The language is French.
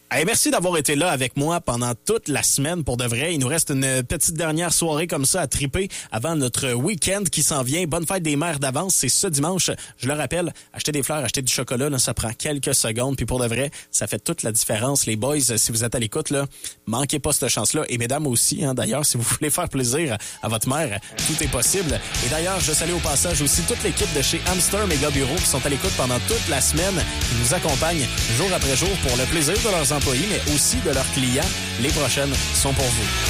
Hey, merci d'avoir été là avec moi pendant toute la semaine. Pour de vrai, il nous reste une petite dernière soirée comme ça à triper avant notre week-end qui s'en vient. Bonne fête des mères d'avance, c'est ce dimanche. Je le rappelle, acheter des fleurs, acheter du chocolat, là, ça prend quelques secondes. Puis pour de vrai, ça fait toute la différence. Les boys, si vous êtes à l'écoute, là, manquez pas cette chance-là. Et mesdames aussi, hein, d'ailleurs, si vous voulez faire plaisir à votre mère, tout est possible. Et d'ailleurs, je salue au passage aussi toute l'équipe de chez Hamster Méga Bureau qui sont à l'écoute pendant toute la semaine, qui nous accompagnent jour après jour pour le plaisir de leurs employés, mais aussi de leurs clients. Les prochaines sont pour vous.